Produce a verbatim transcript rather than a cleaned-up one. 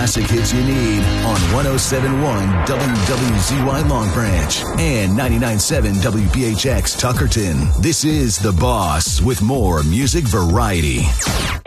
classic hits you need on one oh seven point one W W Z Y Long Branch and ninety-nine point seven W B H X Tuckerton. This is The Boss with more music variety.